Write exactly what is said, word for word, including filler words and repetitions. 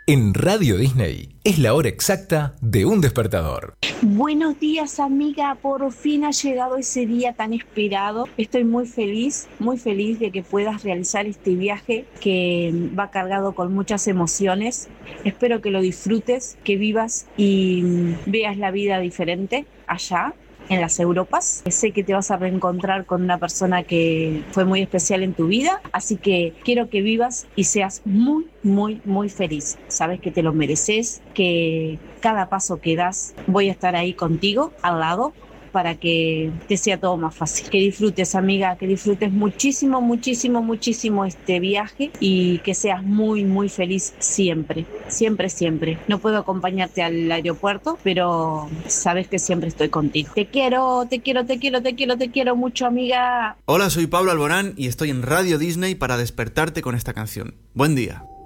En Radio Disney es la hora exacta de un despertador. Buenos días, amiga. Por fin ha llegado ese día tan esperado. Estoy muy feliz, muy feliz de que puedas realizar este viaje que va cargado con muchas emociones. Espero que lo disfrutes, que vivas y veas la vida diferente allá en las Europas. Sé que te vas a reencontrar con una persona que fue muy especial en tu vida, así que quiero que vivas y seas muy, muy, muy feliz. Sabes que te lo mereces, que cada paso que das voy a estar ahí contigo, al lado, para que te sea todo más fácil. Que disfrutes, amiga, que disfrutes muchísimo, muchísimo, muchísimo este viaje y que seas muy, muy feliz siempre, siempre, siempre. No puedo acompañarte al aeropuerto, pero sabes que siempre estoy contigo. Te quiero, te quiero, te quiero, te quiero, te quiero mucho, amiga. Hola, soy Pablo Alborán y estoy en Radio Disney para despertarte con esta canción. Buen día.